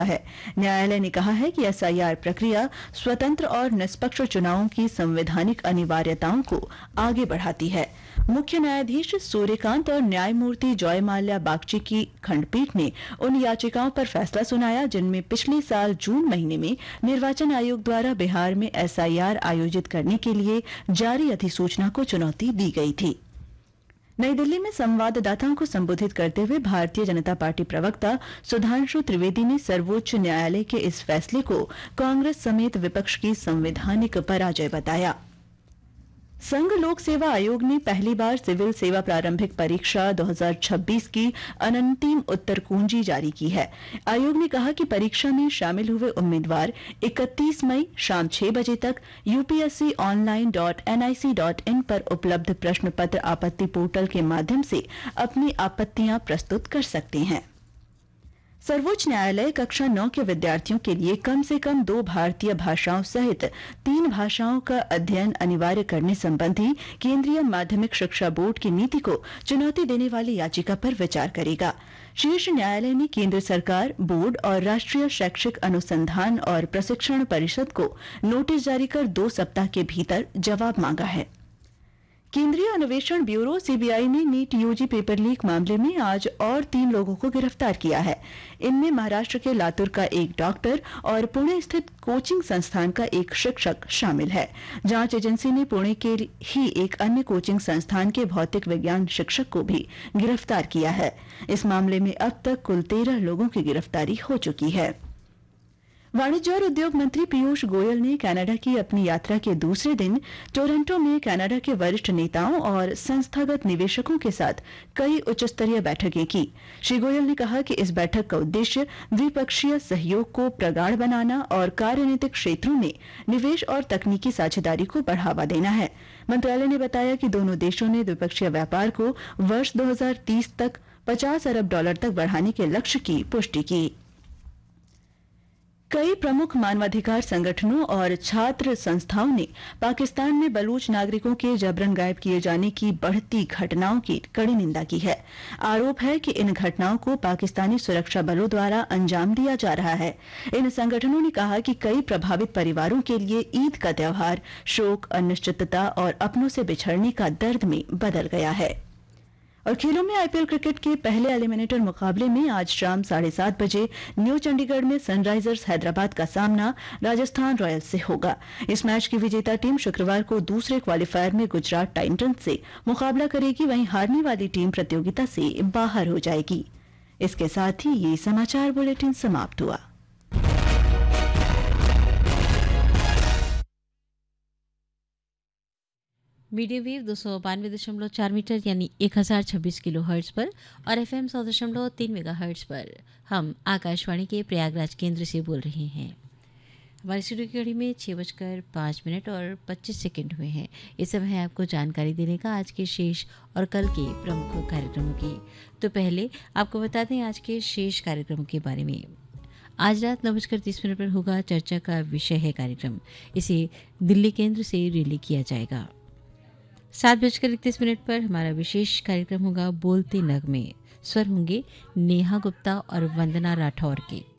है। न्यायालय ने कहा है कि एसआईआर प्रक्रिया स्वतंत्र और निष्पक्ष चुनावों की संवैधानिक अनिवार्यताओं को आगे बढ़ाती है। मुख्य न्यायाधीश सूर्यकांत और न्यायमूर्ति जॉयमाल्या बागची की खंडपीठ ने उन याचिकाओं पर फैसला सुनाया जिनमें पिछले साल जून महीने में निर्वाचन आयोग द्वारा बिहार में एसआईआर आयोजित करने के लिए जारी अधिसूचना को चुनौती दी गई थी। नई दिल्ली में संवाददाताओं को संबोधित करते हुए भारतीय जनता पार्टी प्रवक्ता सुधांशु त्रिवेदी ने सर्वोच्च न्यायालय के इस फैसले को कांग्रेस समेत विपक्ष की संवैधानिक पराजय बताया। संघ लोक सेवा आयोग ने पहली बार सिविल सेवा प्रारंभिक परीक्षा 2026 की अंतिम उत्तर कुंजी जारी की है। आयोग ने कहा कि परीक्षा में शामिल हुए उम्मीदवार 31 मई शाम 6 बजे तक upsconline.nic.in पर उपलब्ध प्रश्न पत्र आपत्ति पोर्टल के माध्यम से अपनी आपत्तियां प्रस्तुत कर सकते हैं। सर्वोच्च न्यायालय कक्षा 9 के विद्यार्थियों के लिए कम से कम 2 भारतीय भाषाओं सहित 3 भाषाओं का अध्ययन अनिवार्य करने संबंधी केंद्रीय माध्यमिक शिक्षा बोर्ड की नीति को चुनौती देने वाली याचिका पर विचार करेगा। शीर्ष न्यायालय ने केंद्र सरकार, बोर्ड और राष्ट्रीय शैक्षिक अनुसंधान और प्रशिक्षण परिषद को नोटिस जारी कर 2 सप्ताह के भीतर जवाब मांगा है। केंद्रीय अन्वेषण ब्यूरो सीबीआई ने नीट यूजी पेपर लीक मामले में आज और 3 लोगों को गिरफ्तार किया है। इनमें महाराष्ट्र के लातूर का एक डॉक्टर और पुणे स्थित कोचिंग संस्थान का एक शिक्षक शामिल है। जांच एजेंसी ने पुणे के ही एक अन्य कोचिंग संस्थान के भौतिक विज्ञान शिक्षक को भी गिरफ्तार किया है। इस मामले में अब तक कुल 13 लोगों की गिरफ्तारी हो चुकी है। वाणिज्य और उद्योग मंत्री पीयूष गोयल ने कनाडा की अपनी यात्रा के दूसरे दिन टोरंटो में कनाडा के वरिष्ठ नेताओं और संस्थागत निवेशकों के साथ कई उच्चस्तरीय बैठकें की। श्री गोयल ने कहा कि इस बैठक का उद्देश्य द्विपक्षीय सहयोग को प्रगाढ़ बनाना और कार्यनीतिक क्षेत्रों में निवेश और तकनीकी साझेदारी को बढ़ावा देना है। मंत्रालय ने बताया कि दोनों देशों ने द्विपक्षीय व्यापार को वर्ष 2030 तक $50 अरब तक बढ़ाने के लक्ष्य की पुष्टि की। कई प्रमुख मानवाधिकार संगठनों और छात्र संस्थाओं ने पाकिस्तान में बलूच नागरिकों के जबरन गायब किए जाने की बढ़ती घटनाओं की कड़ी निंदा की है। आरोप है कि इन घटनाओं को पाकिस्तानी सुरक्षा बलों द्वारा अंजाम दिया जा रहा है। इन संगठनों ने कहा कि कई प्रभावित परिवारों के लिए ईद का त्योहार शोक, अनिश्चितता और अपनों से बिछड़ने का दर्द में बदल गया है। और खेलों में आईपीएल क्रिकेट के पहले एलिमिनेटर मुकाबले में आज शाम 7:30 बजे न्यू चंडीगढ़ में सनराइजर्स हैदराबाद का सामना राजस्थान रॉयल्स से होगा। इस मैच की विजेता टीम शुक्रवार को दूसरे क्वालीफायर में गुजरात टाइटंस से मुकाबला करेगी, वहीं हारने वाली टीम प्रतियोगिता से बाहर हो जाएगी। इसके साथ ही ये समाचार बुलेटिन समाप्त हुआ। मीडियम वेव 292.4 मीटर यानी 1026 किलो हर्ट्ज पर और एफएम 100.3 मेगा हर्ट्ज पर हम आकाशवाणी के प्रयागराज केंद्र से बोल रहे हैं। हमारी स्टूडियो की घड़ी में 6:05 और 25 सेकंड हुए हैं। इस समय है आपको जानकारी देने का आज के शेष और कल के प्रमुख कार्यक्रमों की। तो पहले आपको बता दें आज के शेष कार्यक्रमों के बारे में। आज रात 9:30 पर होगा चर्चा का विषय है कार्यक्रम। इसे दिल्ली केंद्र से रिले किया जाएगा। 7:31 पर हमारा विशेष कार्यक्रम होगा बोलते नगमे। स्वर होंगे नेहा गुप्ता और वंदना राठौर के।